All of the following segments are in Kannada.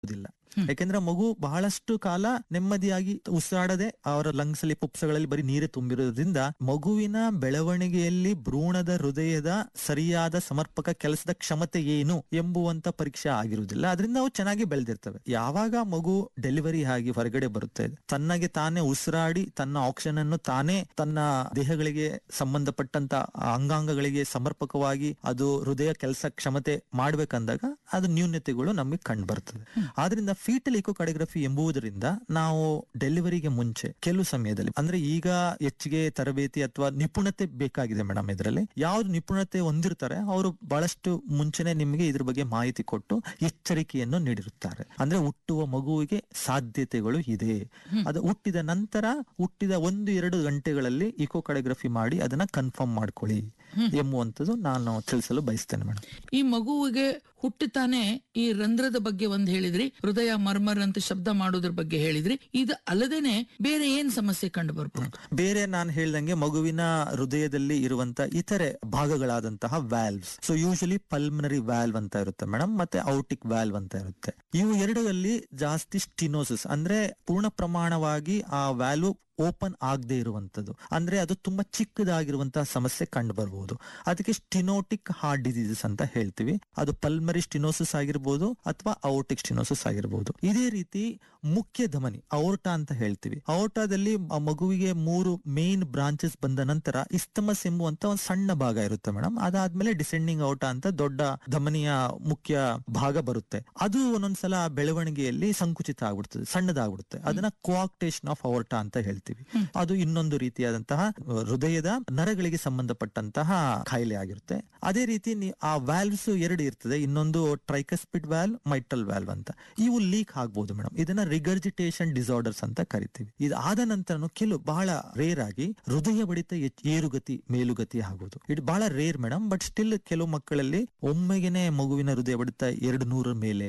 ಇಲ್ಲ. ಯಾಕೆಂದ್ರೆ ಮಗು ಬಹಳಷ್ಟು ಕಾಲ ನೆಮ್ಮದಿಯಾಗಿ ಉಸಿರಾಡದೆ ಅವರ ಲಂಗ್ಸ್ ಅಲ್ಲಿ ಪುಪ್ಸಗಳಲ್ಲಿ ಬರೀ ನೀರೇ ತುಂಬಿರೋದ್ರಿಂದ ಮಗುವಿನ ಬೆಳವಣಿಗೆಯಲ್ಲಿ ಭ್ರೂಣದ ಹೃದಯದ ಸರಿಯಾದ ಸಮರ್ಪಕ ಕೆಲಸದ ಕ್ಷಮತೆ ಏನು ಎಂಬುವಂತ ಪರೀಕ್ಷೆ ಆಗಿರುವುದಿಲ್ಲ. ಅದರಿಂದ ಅವು ಚೆನ್ನಾಗಿ ಬೆಳೆದಿರ್ತವೆ. ಯಾವಾಗ ಮಗು ಡೆಲಿವರಿ ಆಗಿ ಹೊರಗಡೆ ಬರುತ್ತೆ, ತನ್ನಗೆ ತಾನೇ ಉಸಿರಾಡಿ ತನ್ನ ಆಕ್ಸಿಜನ್ ಅನ್ನು ತಾನೇ ತನ್ನ ದೇಹಗಳಿಗೆ ಸಂಬಂಧಪಟ್ಟಂತ ಅಂಗಾಂಗಗಳಿಗೆ ಸಮರ್ಪಕವಾಗಿ ಅದು ಹೃದಯ ಕೆಲಸ ಕ್ಷಮತೆ ಮಾಡ್ಬೇಕಂದಾಗ ಅದು ನ್ಯೂನ್ಯತೆಗಳು ನಮಗೆ ಕಂಡು ಬರ್ತದೆ. ಆದ್ರಿಂದ ಫೀಟಲ್ ಇಕೋಕಾರ್ಡಿಯೋಗ್ರಫಿ ಎಂಬುದರಿಂದ ನಾವು ಡೆಲಿವರಿಗೆ ಮುಂಚೆ ಕೆಲವು ಸಮಯದಲ್ಲಿ ಅಂದ್ರೆ ಈಗ ಹೆಚ್ಚಿಗೆ ತರಬೇತಿ ಅಥವಾ ನಿಪುಣತೆ ಬೇಕಾಗಿದೆ ಮೇಡಮ್. ಇದರಲ್ಲಿ ಯಾವ್ದು ನಿಪುಣತೆ ಹೊಂದಿರ್ತಾರೆ ಅವರು ಬಹಳಷ್ಟು ಮುಂಚೆನೆ ನಿಮಗೆ ಇದ್ರ ಬಗ್ಗೆ ಮಾಹಿತಿ ಕೊಟ್ಟು ಎಚ್ಚರಿಕೆಯನ್ನು ನೀಡಿರುತ್ತಾರೆ. ಅಂದ್ರೆ ಹುಟ್ಟುವ ಮಗುವಿಗೆ ಸಾಧ್ಯತೆಗಳು ಇದೆ, ಅದು ಹುಟ್ಟಿದ ನಂತರ ಹುಟ್ಟಿದ 1-2 ಗಂಟೆಗಳಲ್ಲಿ ಇಕೋಕಾರ್ಡಿಯೋಗ್ರಫಿ ಮಾಡಿ ಅದನ್ನ ಕನ್ಫರ್ಮ್ ಮಾಡ್ಕೊಳ್ಳಿ ಎಂಬುವಂಥದ್ದು ನಾನು ತಿಳಿಸಲು ಬಯಸ್ತೇನೆ ಮೇಡಮ್. ಈ ಮಗುವಿಗೆ ಹುಟ್ಟುತ್ತಾನೆ ಈ ರಂಧ್ರದ ಬಗ್ಗೆ ಒಂದ್ ಹೇಳಿದ್ರಿ, ಹೃದಯ ಮರ್ಮರ್ ಅಂತ ಶಬ್ದ ಮಾಡೋದ್ರ ಬಗ್ಗೆ ಹೇಳಿದ್ರಿ. ಇದು ಅಲ್ಲದೇನೆ ಬೇರೆ ಏನ್ ಸಮಸ್ಯೆ ಕಂಡು ಬರ್ಬೋದು? ಬೇರೆ ನಾನು ಹೇಳ್ದಂಗೆ ಮಗುವಿನ ಹೃದಯದಲ್ಲಿ ಇರುವಂತ ಇತರೆ ಭಾಗಗಳಾದಂತಹ valves, so usually pulmonary valve ಅಂತ ಇರುತ್ತೆ ಮೇಡಮ್, ಮತ್ತೆ ಔಟಿಕ್ ವ್ಯಾಲ್ವ್ ಅಂತ ಇರುತ್ತೆ. ಇವು ಎರಡರಲ್ಲಿ ಜಾಸ್ತಿ ಸ್ಟಿನೋಸಿಸ್ ಅಂದ್ರೆ ಪೂರ್ಣ ಪ್ರಮಾಣವಾಗಿ ಆ ವ್ಯಾಲ್ವ್ ಓಪನ್ ಆಗದೆ ಇರುವಂತದ್ದು, ಅಂದ್ರೆ ಅದು ತುಂಬಾ ಚಿಕ್ಕದಾಗಿರುವಂತಹ ಸಮಸ್ಯೆ ಕಂಡು ಬರಬಹುದು. ಅದಕ್ಕೆ ಸ್ಟಿನೋಟಿಕ್ ಹಾರ್ಟ್ ಡಿಸೀಸಸ್ ಅಂತ ಹೇಳ್ತೀವಿ. ಅದು ಪಲ್ಮರಿ ಸ್ಟಿನೋಸಿಸ್ ಆಗಿರ್ಬೋದು ಅಥವಾ ಔಟಿಕ್ ಸ್ಟಿನೋಸಿಸ್ ಆಗಿರ್ಬೋದು. ಇದೇ ರೀತಿ ಮುಖ್ಯ ಧಮನಿ ಅೋರ್ಟಾ ಅಂತ ಹೇಳ್ತೀವಿ. ಅೋರ್ಟಾದಲ್ಲಿ ಮಗುವಿಗೆ 3 ಮೇನ್ ಬ್ರಾಂಚಸ್ ಬಂದ ನಂತರ ಇಸ್ತಮಸ್ ಎಂಬುವಂತ ಒಂದು ಸಣ್ಣ ಭಾಗ ಇರುತ್ತೆ ಮೇಡಮ್. ಅದಾದ್ಮೇಲೆ ಡಿಸೆಂಡಿಂಗ್ ಔಟಾ ಅಂತ ದೊಡ್ಡ ಧಮನಿಯ ಮುಖ್ಯ ಭಾಗ ಬರುತ್ತೆ. ಅದು ಒಂದೊಂದ್ಸಲ ಬೆಳವಣಿಗೆಯಲ್ಲಿ ಸಂಕುಚಿತ ಆಗ್ಬಿಡ್ತದೆ, ಸಣ್ಣದಾಗ್ಬಿಡುತ್ತೆ. ಅದನ್ನ ಕೋಆಕ್ಟೇಷನ್ ಆಫ್ ಅೋರ್ಟಾ ಅಂತ ಹೇಳ್ತೀವಿ. ಅದು ಇನ್ನೊಂದು ರೀತಿಯಾದಂತಹ ಹೃದಯದ ನರಗಳಿಗೆ ಸಂಬಂಧಪಟ್ಟಂತಹ ಕಾಯಿಲೆ ಆಗಿರುತ್ತೆ. ಅದೇ ರೀತಿ ಆ ವ್ಯಾಲ್ವ್ಸ್ 2 ಇರ್ತದೆ, ಇನ್ನೊಂದು ಟ್ರೈಕಸ್ಪಿಡ್ ವ್ಯಾಲ್ವ್, ಮೈಟ್ರಲ್ ವ್ಯಾಲ್ವ್ ಅಂತ. ಇವು ಲೀಕ್ ಆಗ್ಬಹುದು ಮೇಡಮ್. ಇದನ್ನ ರಿಗರ್ಜಿಟೇಷನ್ ಡಿಸಾರ್ಡರ್ಸ್ ಅಂತ ಕರಿತೀವಿ. ಇದು ಆದ ನಂತರ ಕೆಲವು ಬಹಳ ರೇರ್ ಆಗಿ ಹೃದಯ ಬಡಿತ ಏರುಗತಿ ಮೇಲುಗತಿ ಆಗುವುದು. ಇದು ಬಹಳ ರೇರ್ ಮೇಡಮ್. ಬಟ್ ಸ್ಟಿಲ್ ಕೆಲವು ಮಕ್ಕಳಲ್ಲಿ ಒಮ್ಮೆಗೆನೆ ಮಗುವಿನ ಹೃದಯ ಬಡಿತ 200 ಮೇಲೆ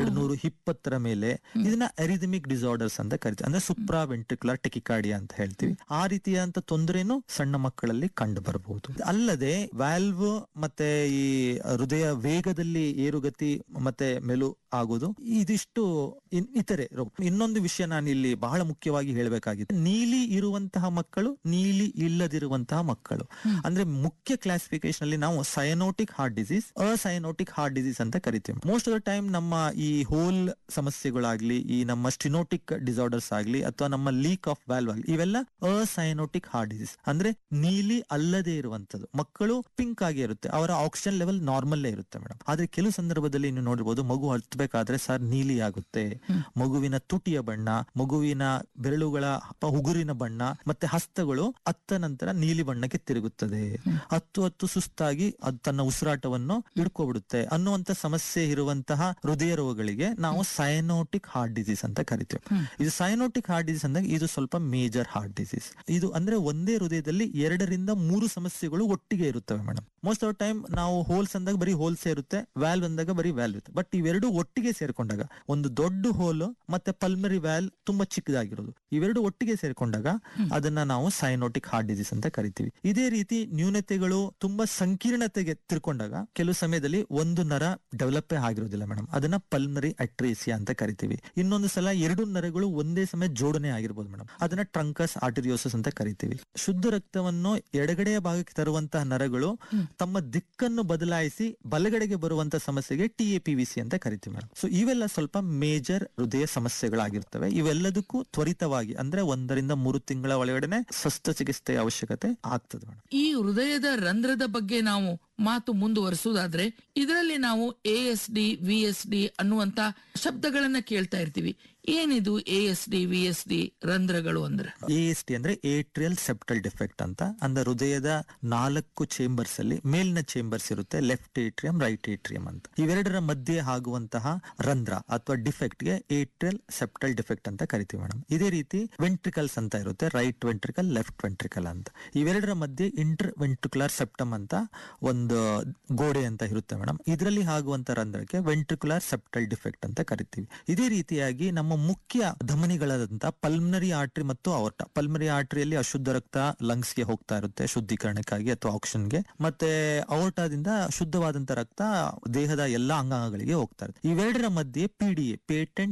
220 ಮೇಲೆ, ಇದನ್ನ ಅರಿಥಮಿಕ್ ಡಿಸಾರ್ಡರ್ಸ್ ಅಂತ ಕರಿತೀವಿ. ಅಂದ್ರೆ ಸುಪ್ರಾ ವೆಂಟ್ರಿಕ್ಯುಲರ್ ಟೆಕಿಕಾರ್ಡಿಯಾ ಅಂತ ಹೇಳ್ತೀವಿ. ಆ ರೀತಿಯಾದಂತ ತೊಂದರೆನೂ ಸಣ್ಣ ಮಕ್ಕಳಲ್ಲಿ ಕಂಡು ಬರಬಹುದು. ಅಲ್ಲದೆ ವ್ಯಾಲ್ವ್ ಮತ್ತೆ ಈ ಹೃದಯ ವೇಗದಲ್ಲಿ ಏರುಗತಿ ಮತ್ತೆ ಮೆಲು ಆಗೋದು, ಇದಿಷ್ಟು ಇತರೆ ರೋಗ. ಇನ್ನೊಂದು ವಿಷಯ ನಾನು ಇಲ್ಲಿ ಬಹಳ ಮುಖ್ಯವಾಗಿ ಹೇಳಬೇಕಾಗಿದೆ, ನೀಲಿ ಇರುವಂತಹ ಮಕ್ಕಳು, ನೀಲಿ ಇಲ್ಲದಿರುವಂತಹ ಮಕ್ಕಳು. ಅಂದ್ರೆ ಮುಖ್ಯ ಕ್ಲಾಸಿಫಿಕೇಶನ್ ಅಲ್ಲಿ ನಾವು ಸಯನೋಟಿಕ್ ಹಾರ್ಟ್ ಡಿಸೀಸ್, ಅಸಯನೋಟಿಕ್ ಹಾರ್ಟ್ ಡಿಸೀಸ್ ಅಂತ ಕರಿತೀವಿ. ಮೋಸ್ಟ್ ಆಫ್ ದ ಟೈಮ್ ನಮ್ಮ ಈ ಹೋಲ್ ಸಮಸ್ಯೆಗಳಾಗ್ಲಿ, ಈ ನಮ್ಮ ಸ್ಟಿನೋಟಿಕ್ ಡಿಸಾರ್ಡರ್ಸ್ ಆಗ್ಲಿ ಅಥವಾ ನಮ್ಮ ಲೀಕ್ ಆಫ್ ವ್ಯಾಲ್ವ್ ಆಗ್ಲಿ, ಇವೆಲ್ಲ ಅಸಯನೋಟಿಕ್ ಹಾರ್ಟ್ ಡಿಸೀಸ್. ಅಂದ್ರೆ ನೀಲಿ ಅಲ್ಲದೆ ಇರುವಂತದ್ದು. ಮಕ್ಕಳು ಪಿಂಕ್ ಆಗಿ ಇರುತ್ತೆ, ಅವರ ಆಕ್ಸಿಜನ್ ಲೆವೆಲ್ ನಾರ್ಮಲ್ ಇರುತ್ತೆ ಮೇಡಮ್. ಆದ್ರೆ ಕೆಲವು ಸಂದರ್ಭದಲ್ಲಿ ನೀವು ನೋಡಿರ್ಬೋದು, ಮಗು ಹತ್ತಬೇಕಾದ್ರೆ ಸರ್ ನೀಲಿ ಆಗುತ್ತೆ, ಮಗುವಿನ ತುಟಿಯ ಬಣ್ಣ, ಮಗುವಿನ ಬೆರಳುಗಳ ಉಗುರಿನ ಬಣ್ಣ ಮತ್ತೆ ಹಸ್ತಗಳು ಅತ್ತ ನಂತರ ನೀಲಿ ಬಣ್ಣಕ್ಕೆ ತಿರುಗುತ್ತದೆ. ಹತ್ತು ಸುಸ್ತಾಗಿ ಅದು ತನ್ನ ಉಸಿರಾಟವನ್ನು ಹಿಡ್ಕೊಬಿಡುತ್ತೆ ಅನ್ನುವಂತ ಸಮಸ್ಯೆ ಇರುವಂತಹ ಹೃದಯ ರೋಗಗಳಿಗೆ ನಾವು ಸಯನೋಟಿಕ್ ಹಾರ್ಟ್ ಡಿಸೀಸ್ ಅಂತ ಕರಿತೀವಿ. ಇದು ಸಯನೋಟಿಕ್ ಹಾರ್ಟ್ ಡಿಸೀಸ್ ಅಂದಾಗ ಇದು ಸ್ವಲ್ಪ ಮೇಜರ್ ಹಾರ್ಟ್ ಡಿಸೀಸ್. ಇದು ಅಂದ್ರೆ ಒಂದೇ ಹೃದಯದಲ್ಲಿ 2-3 ಸಮಸ್ಯೆಗಳು ಒಟ್ಟಿಗೆ ಇರುತ್ತವೆ ಮೇಡಮ್. ಮೋಸ್ಟ್ ಆಫ್ ಟೈಮ್ ನಾವು ಹೋಲ್ಸ್ ಅಂದಾಗ ಬರೀ ಹೋಲ್ಸೇ ಇರುತ್ತೆ, ವ್ಯಾಲ್ವ್ ಅಂದಾಗ ಬರೀ ವ್ಯಾಲ್ವ್ ಇರುತ್ತೆ. ಬಟ್ ಇವೆರಡು ಒಟ್ಟಿಗೆ ಸೇರ್ಕೊಂಡಾಗ, ಒಂದು ದೊಡ್ಡ ಹೋಲ್ ಮತ್ತೆ ಪಲ್ಮರಿ ವ್ಯಾಲ್ವ್ ತುಂಬಾ ಚಿಕ್ಕದಾಗಿರೋದು, ಇವೆರಡು ಒಟ್ಟಿಗೆ ಸೇರ್ಕೊಂಡಾಗ ಅದನ್ನ ನಾವು ಸೈನೋಟಿಕ್ ಹಾರ್ಟ್ ಡಿಸೀಸ್ ಅಂತ ಕರಿತೀವಿ. ಇದೇ ರೀತಿ ನ್ಯೂನತೆಗಳು ತುಂಬಾ ಸಂಕೀರ್ಣತೆಗೆ ತಿರ್ಕೊಂಡಾಗ ಕೆಲವು ಸಮಯದಲ್ಲಿ ಒಂದು ನರ ಡೆವಲಪ್ ಆಗಿರೋದಿಲ್ಲ ಮೇಡಮ್, ಅದನ್ನ ಪಲ್ಮರಿ ಅಟ್ರೇಸಿಯಾ ಅಂತ ಕರಿತೀವಿ. ಇನ್ನೊಂದು ಸಲ 2 ನರಗಳು ಒಂದೇ ಸಮಯ ಜೋಡಣೆ ಆಗಿರ್ಬೋದು ಮೇಡಮ್, ಅದನ್ನ ಟ್ರಂಕಸ್ ಆರ್ಟರಿಯೋಸಿಸ್ ಅಂತ ಕರಿತೀವಿ. ಶುದ್ಧ ರಕ್ತವನ್ನು ಎಡಗಡೆಯ ಭಾಗಕ್ಕೆ ತರುವಂತಹ ನರಗಳು ತಮ್ಮ ದಿಕ್ಕನ್ನು ಬದಲಾಯಿಸಿ ಬಲಗಡೆಗೆ ಬರುವಂತಹ ಸಮಸ್ಯೆಗೆ TAPVC ಅಂತ ಕರಿತೀವಿ ಮೇಡಮ್. ಸೊ ಇವೆಲ್ಲ ಸ್ವಲ್ಪ ಮೇಜರ್ ಹೃದಯ ಸಮಸ್ಯೆಗಳಾಗಿರ್ತವೆ. ಇವೆಲ್ಲದಕ್ಕೂ ತ್ವರಿತವಾಗಿ ಅಂದ್ರೆ 1-3 ತಿಂಗಳ ಒಳಗಡೆ ಶಸ್ತ್ರಚಿಕಿತ್ಸೆಯ ಅವಶ್ಯಕತೆ ಆಗ್ತದೆ ಮೇಡಮ್. ಈ ಹೃದಯದ ರಂಧ್ರದ ಬಗ್ಗೆ ನಾವು ಮಾತು ಮುಂದುವರಿಸುವುದಾದ್ರೆ, ಇದರಲ್ಲಿ ನಾವು ASD VSD ಅನ್ನುವಂತ ಶಬ್ದಗಳನ್ನ ಕೇಳ್ತಾ ಇರ್ತೀವಿ. ಏನಿದು ASD VSD ರಂಧ್ರಗಳು ಅಂದ್ರೆ? ASD ಅಂದ್ರೆ ಏಟ್ರಿಯಲ್ ಸೆಪ್ಟಲ್ ಡಿಫೆಕ್ಟ್ ಅಂತ. ಅಂದ್ರೆ ಹೃದಯದ 4 ಚೇಂಬರ್ಸ್ ಅಲ್ಲಿ ಮೇಲಿನ ಚೇಂಬರ್ಸ್ ಇರುತ್ತೆ, ಲೆಫ್ಟ್ ಏಟ್ರಿಯಂ, ರೈಟ್ ಏಟ್ರಿಯಂ ಅಂತ. ಇವೆರಡರ ಮಧ್ಯೆ ಆಗುವಂತಹ ರಂಧ್ರ ಅಥವಾ ಡಿಫೆಕ್ಟ್ ಗೆ ಏಟ್ರಿಯಲ್ ಸೆಪ್ಟಲ್ ಡಿಫೆಕ್ಟ್ ಅಂತ ಕರಿತೀವಿ ಮೇಡಮ್. ಇದೇ ರೀತಿ ವೆಂಟ್ರಿಕಲ್ಸ್ ಅಂತ ಇರುತ್ತೆ, ರೈಟ್ ವೆಂಟ್ರಿಕಲ್, ಲೆಫ್ಟ್ ವೆಂಟ್ರಿಕಲ್ ಅಂತ. ಇವೆರಡರ ಮಧ್ಯೆ ಇಂಟರ್ ವೆಂಟ್ರಿಕ್ಯುಲರ್ ಸೆಪ್ಟಮ್ ಅಂತ ಒಂದು ಗೋಡೆ ಅಂತ ಇರುತ್ತೆ ಮೇಡಮ್. ಇದರಲ್ಲಿ ಆಗುವಂತ ರಂಧ್ರಕ್ಕೆ ವೆಂಟ್ರಿಕ್ಯುಲರ್ ಸೆಪ್ಟಲ್ ಡಿಫೆಕ್ಟ್ ಅಂತ ಕರಿತೀವಿ. ಇದೇ ರೀತಿಯಾಗಿ ನಮ್ಮ ಮುಖ್ಯ ಧಮನಿಗಳಾದಂತಹ ಪಲ್ಮನರಿ ಆರ್ಟರಿ ಮತ್ತು ಅೋರ್ಟಾ. ಪಲ್ಮನರಿ ಆರ್ಟರಿಯಲ್ಲಿ ಅಶುದ್ಧ ರಕ್ತ ಲಂಗ್ಸ್ ಗೆ ಹೋಗ್ತಾ ಇರುತ್ತೆ ಶುದ್ಧೀಕರಣಕ್ಕಾಗಿ ಅಥವಾ ಆಕ್ಸಿಜನ್ಗೆ, ಮತ್ತೆ ಅೋರ್ಟಾದಿಂದ ಶುದ್ಧವಾದಂತ ರಕ್ತ ದೇಹದ ಎಲ್ಲಾ ಅಂಗಾಂಗಗಳಿಗೆ ಹೋಗ್ತಾ ಇರುತ್ತೆ. ಇವೆರಡರ ಮಧ್ಯೆ PDA, ಪೇಟೆಂಟ್